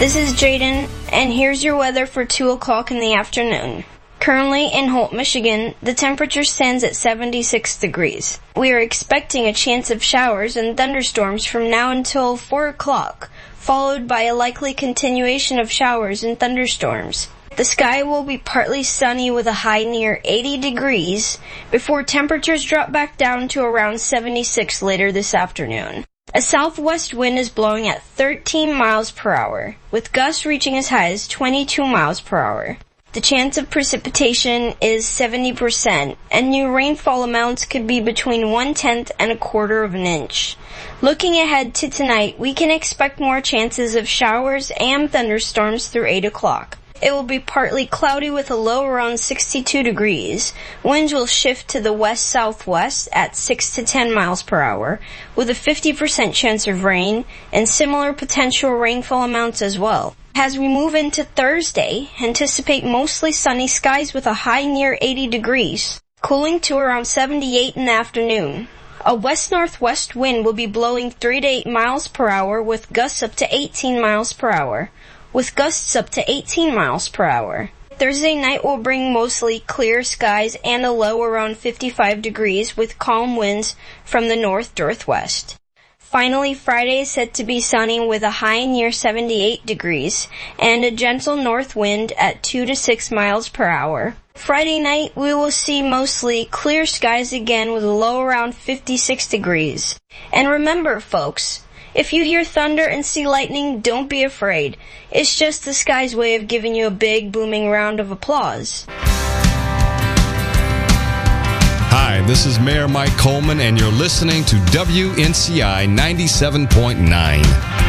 This is Jaden, and here's your weather for 2 o'clock in the afternoon. Currently in Holt, Michigan, the temperature stands at 76 degrees. We are expecting a chance of showers and thunderstorms from now until 4 o'clock, followed by a likely continuation of showers and thunderstorms. The sky will be partly sunny with a high near 80 degrees before temperatures drop back down to around 76 later this afternoon. A southwest wind is blowing at 13 miles per hour, with gusts reaching as high as 22 miles per hour. The chance of precipitation is 70%, and new rainfall amounts could be between 1/10 and 1/4 of an inch. Looking ahead to tonight, we can expect more chances of showers and thunderstorms through 8 o'clock. It will be partly cloudy with a low around 62 degrees. Winds will shift to the west-southwest at 6 to 10 miles per hour, with a 50% chance of rain and similar potential rainfall amounts as well. As we move into Thursday, anticipate mostly sunny skies with a high near 80 degrees, cooling to around 78 in the afternoon. A west-northwest wind will be blowing 3 to 8 miles per hour with gusts up to 18 miles per hour. Thursday night will bring mostly clear skies and a low around 55 degrees with calm winds from the north-northwest. Finally, Friday is said to be sunny with a high near 78 degrees and a gentle north wind at 2 to 6 miles per hour. Friday night, we will see mostly clear skies again with a low around 56 degrees. And remember, folks, if you hear thunder and see lightning, don't be afraid. It's just the sky's way of giving you a big, booming round of applause. Hi, this is Mayor Mike Coleman, and you're listening to WNCI 97.9.